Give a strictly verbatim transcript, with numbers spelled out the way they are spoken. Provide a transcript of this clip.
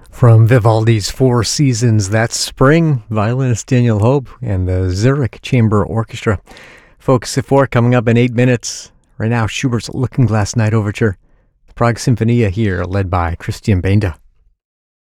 From Vivaldi's Four Seasons, that's Spring, violinist Daniel Hope and the Zurich Chamber Orchestra. Focus at four coming up in eight minutes. Right now, Schubert's Looking Glass Night Overture. The Prague Sinfonia here, led by Christian Benda.